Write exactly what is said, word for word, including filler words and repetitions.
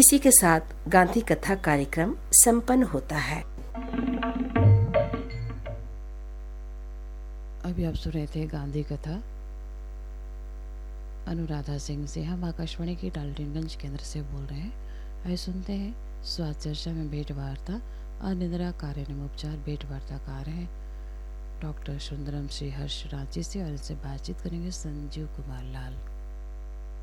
इसी के साथ गांधी कथा कार्यक्रम संपन्न होता है। अभी आप सुन रहे थे गांधी कथा अनुराधा सिंह से। हम आकाशवाणी की डाल्टनगंज केंद्र से बोल रहे हैं। आइए सुनते हैं स्वास्थ्य चर्चा में भेंट वार्ता। अनिद्रा कार्य एवं उपचार भेंट वार्ताकार हैं डॉक्टर सुंदरम श्री हर्ष रांची से और इनसे बातचीत करेंगे संजीव कुमार लाल।